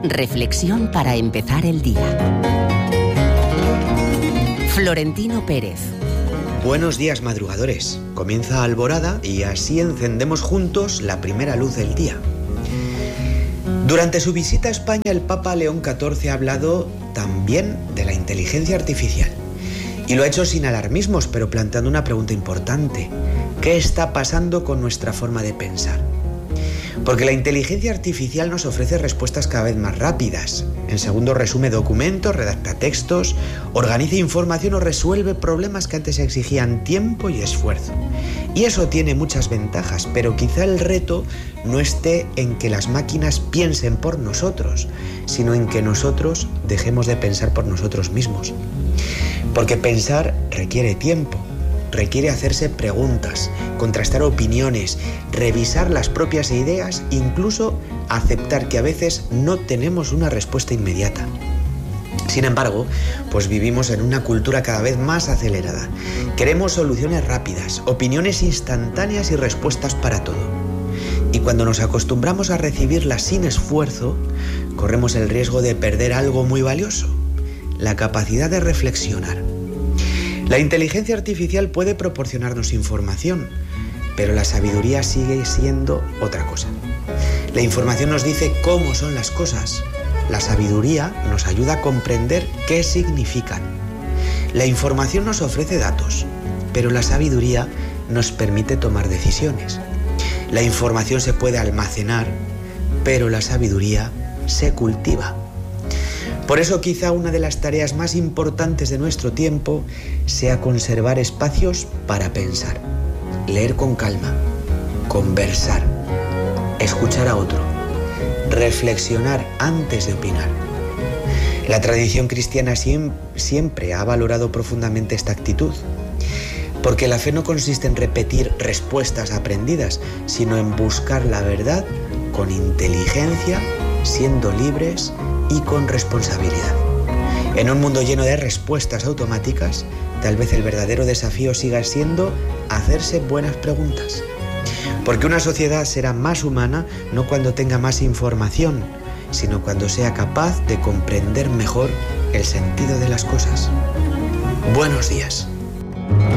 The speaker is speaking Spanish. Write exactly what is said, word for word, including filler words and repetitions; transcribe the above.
Reflexión para empezar el día. Florentino Pérez. Buenos días, madrugadores. Comienza Alborada y así encendemos juntos la primera luz del día. Durante su visita a España, el Papa León catorce ha hablado también de la inteligencia artificial. Y lo ha hecho sin alarmismos, pero planteando una pregunta importante. ¿Qué está pasando con nuestra forma de pensar? Porque la inteligencia artificial nos ofrece respuestas cada vez más rápidas. En segundos resume documentos, redacta textos, organiza información o resuelve problemas que antes exigían tiempo y esfuerzo. Y eso tiene muchas ventajas, pero quizá el reto no esté en que las máquinas piensen por nosotros, sino en que nosotros dejemos de pensar por nosotros mismos. Porque pensar requiere tiempo. Requiere hacerse preguntas, contrastar opiniones, revisar las propias ideas, incluso aceptar que a veces no tenemos una respuesta inmediata. Sin embargo, pues vivimos en una cultura cada vez más acelerada. Queremos soluciones rápidas, opiniones instantáneas y respuestas para todo. Y cuando nos acostumbramos a recibirlas sin esfuerzo, corremos el riesgo de perder algo muy valioso: la capacidad de reflexionar. La inteligencia artificial puede proporcionarnos información, pero la sabiduría sigue siendo otra cosa. La información nos dice cómo son las cosas. La sabiduría nos ayuda a comprender qué significan. La información nos ofrece datos, pero la sabiduría nos permite tomar decisiones. La información se puede almacenar, pero la sabiduría se cultiva. Por eso quizá una de las tareas más importantes de nuestro tiempo sea conservar espacios para pensar, leer con calma, conversar, escuchar a otro, reflexionar antes de opinar. La tradición cristiana siempre ha valorado profundamente esta actitud, porque la fe no consiste en repetir respuestas aprendidas, sino en buscar la verdad con inteligencia, siendo libres y con responsabilidad. En un mundo lleno de respuestas automáticas, tal vez el verdadero desafío siga siendo hacerse buenas preguntas. Porque una sociedad será más humana no cuando tenga más información, sino cuando sea capaz de comprender mejor el sentido de las cosas. Buenos días.